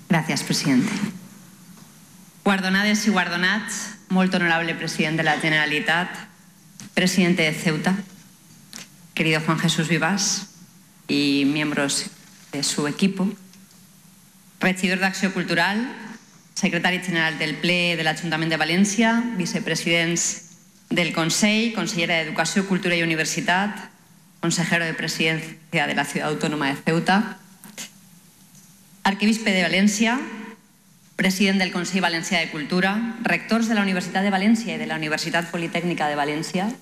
Gràcies, presidente. Guardonades i guardonats, molt honorable president de la Generalitat, presidente de Ceuta, querido Juan Jesús Vivas y miembros de su equipo, regidor d'Acció Cultural, secretari general del Ple de l'Ajuntament de València, vicepresidents del Consell, consellera d'Educació, Cultura i Universitat, consejero de Presidencia de la Ciudad Autónoma de Ceuta, arquebisbe de València, president del Consell Valencià de Cultura, rectors de la Universitat de València i de la Universitat Politècnica de València,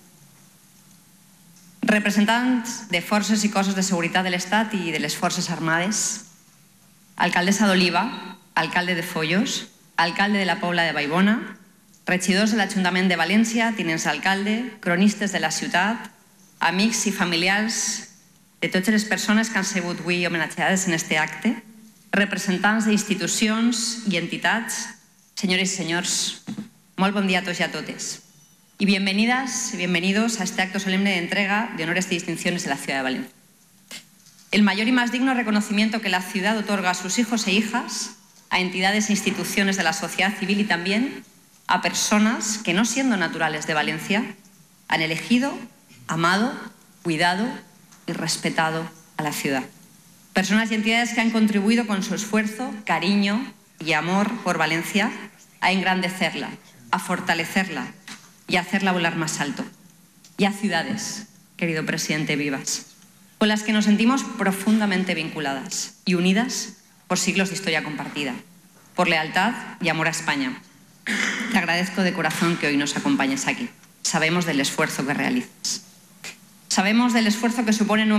representants de forces i cossos de seguretat de l'Estat i de les Forces Armades, alcaldessa d'Oliva, alcalde de Foios, alcalde de la Pobla de Vallbona, regidors de l'Ajuntament de València, tinents d'alcalde, cronistes de la ciutat, amics i familiars de totes les persones que han sigut avui homenatjades en aquest acte, representants d'institucions i entitats, senyores i senyors, molt bon dia a tots i a totes. Y bienvenidas y bienvenidos a este acto solemne de entrega de honores y distinciones de la ciudad de Valencia. El mayor y más digno reconocimiento que la ciudad otorga a sus hijos e hijas, a entidades e instituciones de la sociedad civil y también a personas que, no siendo naturales de Valencia, han elegido, amado, cuidado y respetado a la ciudad. Personas y entidades que han contribuido con su esfuerzo, cariño y amor por Valencia a engrandecerla, a fortalecerla y a hacerla volar más alto. Y a ciudades, querido presidente Vivas, con las que nos sentimos profundamente vinculadas y unidas por siglos de historia compartida, por lealtad y amor a España. Te agradezco de corazón que hoy nos acompañes aquí. Sabemos del esfuerzo que realizas. Sabemos del esfuerzo que supone